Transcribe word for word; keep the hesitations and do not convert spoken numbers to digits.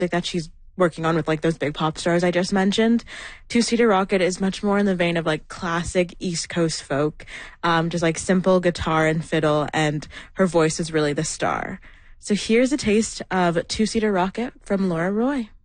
that she's working on with like those big pop stars I just mentioned. Two-Seater Rocket is much more in the vein of like classic East Coast folk, um, just like simple guitar and fiddle, and her voice is really the star. So here's a taste of Two-Seater Rocket from Laura Roy.